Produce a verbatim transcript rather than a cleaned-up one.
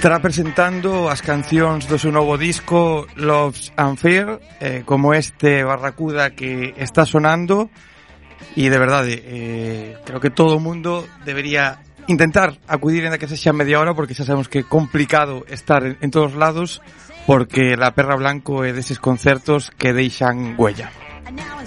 estará presentando as cancións do seu novo disco Loves and Fear, eh, como este Barracuda que está sonando, e de verdade eh, creo que todo o mundo debería intentar acudir en que sexa media hora, porque xa sabemos que é complicado estar en, en todos lados, porque La Perra Blanco é deses concertos que deixan huella.